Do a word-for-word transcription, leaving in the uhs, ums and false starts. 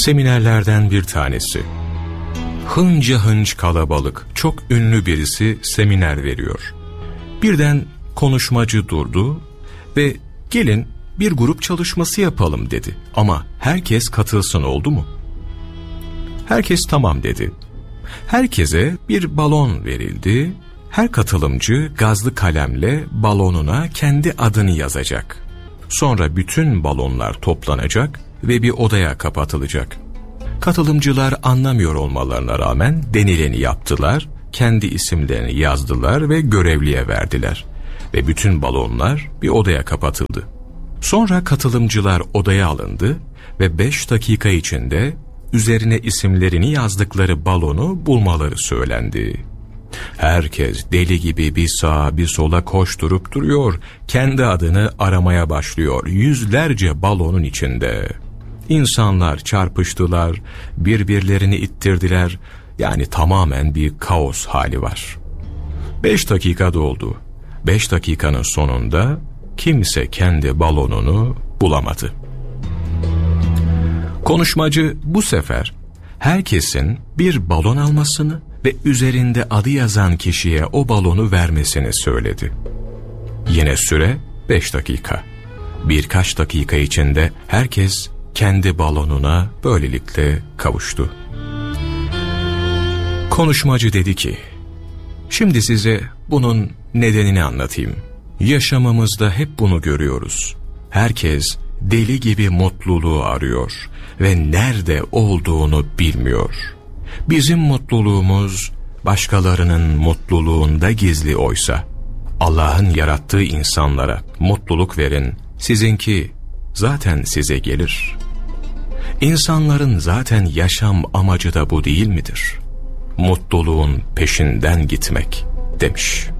Seminerlerden bir tanesi. Hınca hınç kalabalık, çok ünlü birisi seminer veriyor. Birden konuşmacı durdu ve gelin bir grup çalışması yapalım dedi. Ama herkes katılsın, oldu mu? Herkes tamam dedi. Herkese bir balon verildi. Her katılımcı gazlı kalemle balonuna kendi adını yazacak. Sonra bütün balonlar toplanacak ve bir odaya kapatılacak. Katılımcılar anlamıyor olmalarına rağmen denileni yaptılar, kendi isimlerini yazdılar ve görevliye verdiler. Ve bütün balonlar bir odaya kapatıldı. Sonra katılımcılar odaya alındı ve beş dakika içinde üzerine isimlerini yazdıkları balonu bulmaları söylendi. Herkes deli gibi bir sağa bir sola koşturup duruyor, kendi adını aramaya başlıyor yüzlerce balonun içinde. İnsanlar çarpıştılar, birbirlerini ittirdiler, yani tamamen bir kaos hali var. Beş dakika doldu. Beş dakikanın sonunda kimse kendi balonunu bulamadı. Konuşmacı bu sefer herkesin bir balon almasını ve üzerinde adı yazan kişiye o balonu vermesini söyledi. Yine süre beş dakika. Birkaç dakika içinde herkes kendi balonuna böylelikle kavuştu. Konuşmacı dedi ki, şimdi size bunun nedenini anlatayım. Yaşamımızda hep bunu görüyoruz. Herkes deli gibi mutluluğu arıyor ve nerede olduğunu bilmiyor. Bizim mutluluğumuz başkalarının mutluluğunda gizli oysa. Allah'ın yarattığı insanlara mutluluk verin, sizinki zaten size gelir. İnsanların zaten yaşam amacı da bu değil midir? Mutluluğun peşinden gitmek demiş.